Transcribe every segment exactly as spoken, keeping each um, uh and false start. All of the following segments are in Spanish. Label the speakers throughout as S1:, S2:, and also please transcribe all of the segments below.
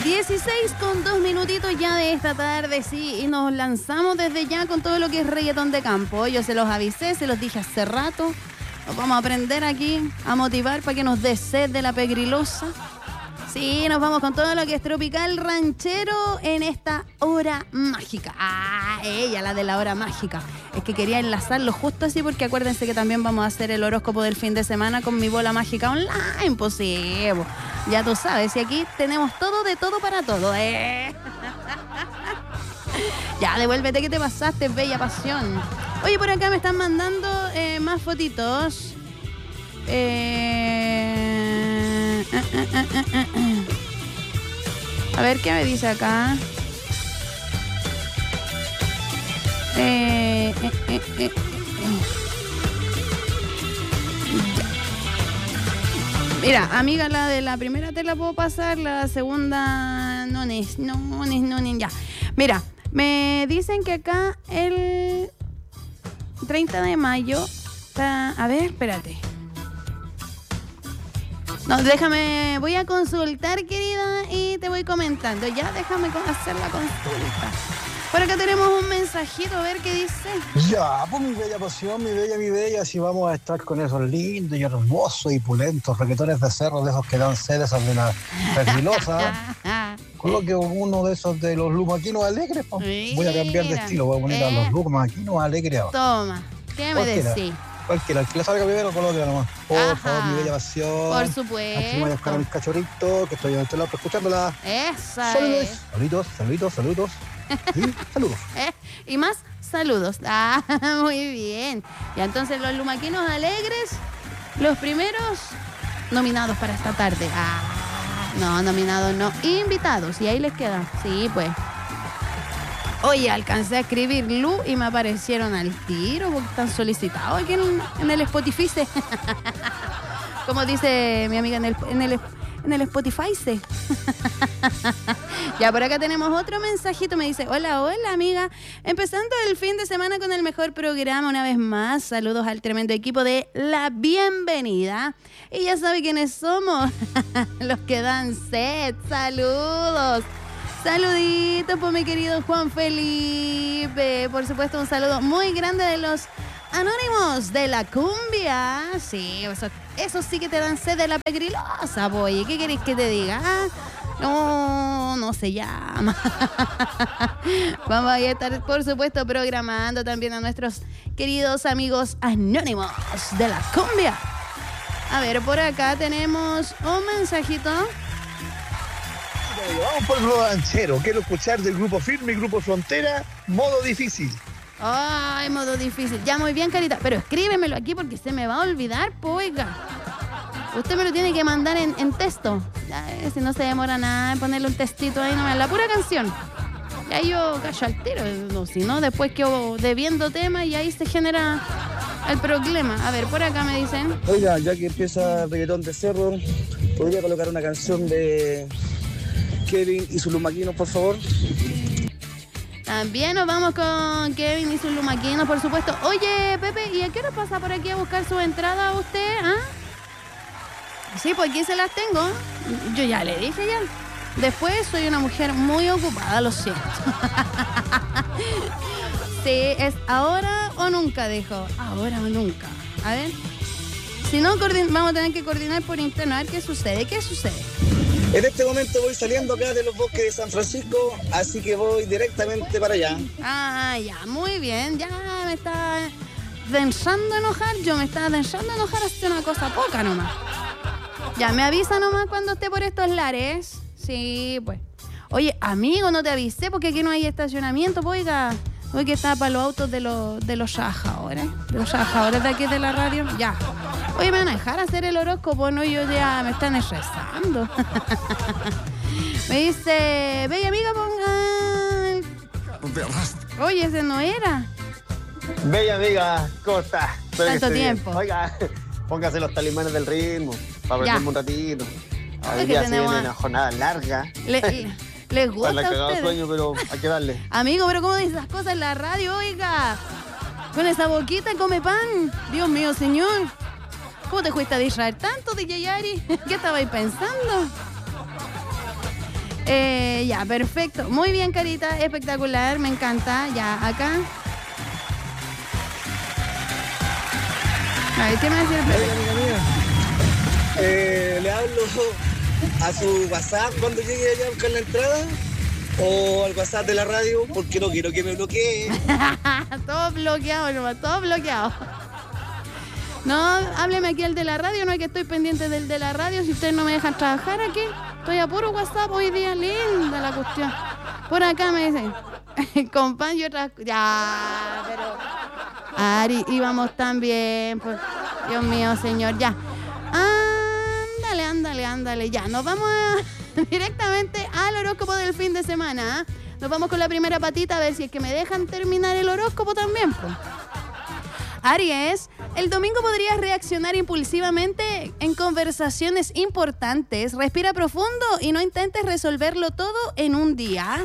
S1: dieciséis con dos minutitos ya de esta tarde, sí, y nos lanzamos desde ya con todo lo que es reggaetón de campo. Yo se los avisé, se los dije hace rato. Nos vamos a aprender aquí a motivar para que nos dé sed de la pegrilosa. Sí, nos vamos con todo lo que es tropical ranchero en esta hora mágica. Ah, ella, la de la hora mágica. Es que quería enlazarlo justo así porque acuérdense que también vamos a hacer el horóscopo del fin de semana con mi bola mágica online. Pues sí, ya tú sabes, y aquí tenemos todo de todo para todo. ¿eh? Ya, devuélvete que te pasaste, bella pasión. Oye, por acá me están mandando eh, más fotitos. Eh... Uh, uh, uh, uh, uh, uh. A ver, ¿qué me dice acá? Eh, eh, eh, eh, eh. Mira, amiga, la de la primera te la puedo pasar, la segunda no es, no es, no es, ya. Mira, me dicen que acá el treinta de mayo está... A ver, espérate. No, déjame, voy a consultar, querida, y te voy comentando. Ya, déjame hacer la consulta. Por acá tenemos un mensajito, a ver qué dice.
S2: Ya, pues mi bella pasión, mi bella, mi bella, si vamos a estar con esos lindos y hermosos y pulentos reggaetones de cerro, de esos que dan sed, esas de la pegrilosa. Coloque uno de esos de los lumaquinos alegres, pues. Voy a cambiar de estilo, voy a poner eh. a los lumaquinos alegres ahora.
S1: Toma, ¿qué me decís?
S2: Cualquiera, el que le salga primero, coloque nomás. Por
S1: Ajá.
S2: favor, mi bella pasión.
S1: Por supuesto.
S2: Aquí voy a buscar a mis cachorritos, que estoy de este lado escuchándola.
S1: Esa
S2: saludos,
S1: es.
S2: Saluditos, saluditos, saludos. Sí, saludos.
S1: ¿Eh? Y más saludos. Ah, muy bien. Y entonces los lumaquinos alegres, los primeros nominados para esta tarde. Ah, no, nominados no. Invitados. Y ahí les queda. Sí, pues. Oye, alcancé a escribir Lu y me aparecieron al tiro porque están solicitados aquí en, en el Spotify. Como dice mi amiga en el, en el, en el Spotify. Ya, por acá tenemos otro mensajito. Me dice, hola, hola, amiga. Empezando el fin de semana con el mejor programa una vez más. Saludos al tremendo equipo de La Bienvenida. Y ya sabe quiénes somos. Los que dan sed. Saludos. Saluditos por mi querido Juan Felipe. Por supuesto, un saludo muy grande de los anónimos de la cumbia. Sí, eso, eso sí que te dan sed de la pegrilosa, boy. ¿Qué queréis que te diga? No, no se llama. Vamos a estar, por supuesto, programando también a nuestros queridos amigos anónimos de la cumbia. A ver, por acá tenemos un mensajito.
S3: Vamos por el ranchero. Quiero escuchar del Grupo Firme y Grupo Frontera, Modo Difícil.
S1: Ay, modo difícil. Ya, muy bien, Carita. Pero escríbemelo aquí porque se me va a olvidar, poiga. Usted me lo tiene que mandar en, en texto. Ya, eh, si no se demora nada en ponerle un textito ahí nomás. La pura canción. Y ahí yo callo al tiro. No, si no, después quedo debiendo tema y ahí se genera el problema. A ver, por acá me dicen.
S4: Oiga, ya que empieza el reggaetón de cerro, ¿podría colocar una canción de Kevin y sus lumaquinos, por favor?
S1: También nos vamos con Kevin y sus lumaquinos, por supuesto. Oye, Pepe, ¿y a qué hora pasa por aquí a buscar su entrada usted? ¿Ah? Sí, pues aquí se las tengo. Yo ya le dije ya. Después soy una mujer muy ocupada, lo siento. Sí, es ahora o nunca, dijo. Ahora o nunca. A ver. Si no, vamos a tener que coordinar por interno. A ver qué sucede. ¿Qué sucede?
S4: En este momento voy saliendo acá de los bosques de San Francisco, así que voy directamente para allá.
S1: Ah, ya, muy bien. Ya me está pensando enojar. Yo me estaba pensando enojar hace una cosa poca nomás. Ya, me avisa nomás cuando esté por estos lares. Sí, pues. Oye, amigo, no te avisé porque aquí no hay estacionamiento, pues, oiga. Hoy que está para los autos de los, de los trabajadores. De los trabajadores de aquí de la radio. Ya. Oye, ¿me van a dejar hacer el horóscopo? No, yo ya me están estresando. Me dice, bella amiga, ponga... Oye, ese no era.
S5: Bella amiga, ¿cómo estás? Espero
S1: Tanto tiempo.
S5: Bien. Oiga, póngase los talismanes del ritmo para aprenderme un ratito. Hoy día se viene una jornada larga.
S1: Le, le, ¿Les gusta
S5: la
S1: a
S5: cagado
S1: ustedes?
S5: Sueño, pero hay que darle.
S1: Amigo, pero ¿cómo dice esas cosas en la radio, oiga? Con esa boquita come pan. Dios mío, señor. ¿Cómo te fuiste a distraer tanto, D J Ari? ¿Qué estabais pensando? Eh, ya, perfecto. Muy bien, Carita, espectacular, me encanta. Ya, acá. A ver, ¿qué me decía el Pepe?
S4: Oiga, amiga mía, eh, le hablo a su WhatsApp cuando llegue allá a buscar la entrada o al WhatsApp de la radio porque no quiero que me bloquee.
S1: Todo bloqueado, nomás, todo bloqueado. No, hábleme aquí el de la radio, no es que estoy pendiente del de la radio. Si ustedes no me dejan trabajar aquí, estoy a puro WhatsApp hoy día, linda la cuestión. Por acá me dicen, compañero, otras. Ya, pero. Ari, íbamos tan bien, pues. Dios mío, señor, ya. Ándale, ándale, ándale, ya. Nos vamos a, directamente al horóscopo del fin de semana. Nos vamos con la primera patita a ver si es que me dejan terminar el horóscopo también, pues. Aries, el domingo podrías reaccionar impulsivamente en conversaciones importantes. Respira profundo y no intentes resolverlo todo en un día.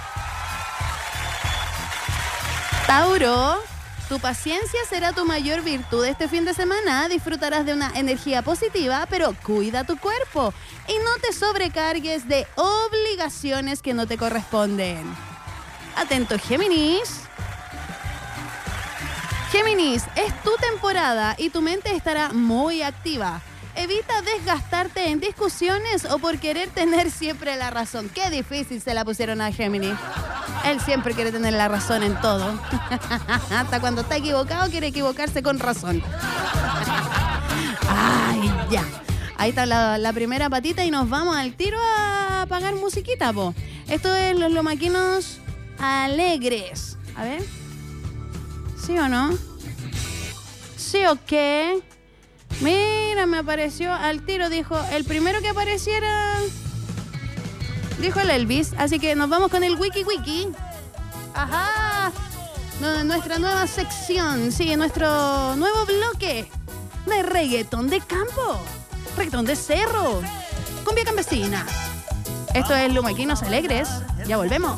S1: Tauro, tu paciencia será tu mayor virtud este fin de semana. Disfrutarás de una energía positiva, pero cuida tu cuerpo y no te sobrecargues de obligaciones que no te corresponden. Atento, Géminis. Géminis, es tu temporada y tu mente estará muy activa. Evita desgastarte en discusiones o por querer tener siempre la razón. Qué difícil se la pusieron a Géminis. Él siempre quiere tener la razón en todo. Hasta cuando está equivocado quiere equivocarse con razón. Ay, ya. Ahí está la, la primera patita y nos vamos al tiro a pagar musiquita, po. Esto es Los Lomaquinos Alegres. A ver. ¿Sí o no? ¿Sí o qué? Mira, me apareció al tiro, dijo, el primero que apareciera, dijo el Elvis, así que nos vamos con el Wiki Wiki. Ajá, no, nuestra nueva sección, sí, nuestro nuevo bloque de reggaetón de campo, reggaetón de cerro, cumbia campesina. Esto es Lomaquinos Alegres, ya volvemos.